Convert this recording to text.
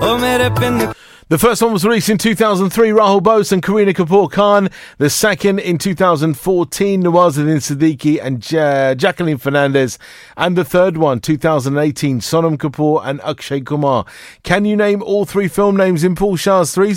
The first one was released in 2003, Rahul Bose and Kareena Kapoor Khan. The second in 2014, Nawazuddin Siddiqui and Jacqueline Fernandez. And the third one, 2018, Sonam Kapoor and Akshay Kumar. Can you name all three film names in Paul Shah's Three